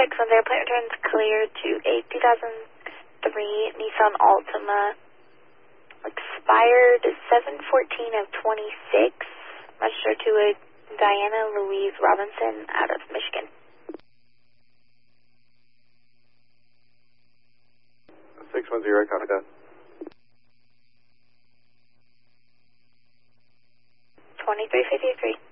610, plate returns clear to a 2003 Nissan Altima. Expired 7/14 of 26. Registered to a Diana Louise Robinson out of Michigan. 610, Conica. 2353.